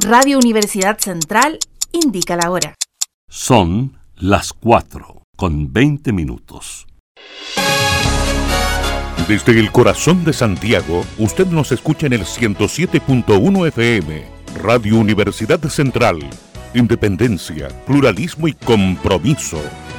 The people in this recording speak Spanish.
Radio Universidad Central indica la hora. Son las 4:20. Desde el corazón de Santiago, usted nos escucha en el 107.1 FM, Radio Universidad Central. Independencia, pluralismo y compromiso.